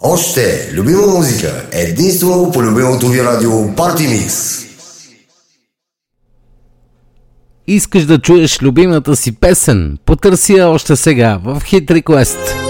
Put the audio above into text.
Още любима музика, единствено по любимото ви радио Party Mix. Искаш да чуеш любимата си песен? Потърси я още сега в Hit Request.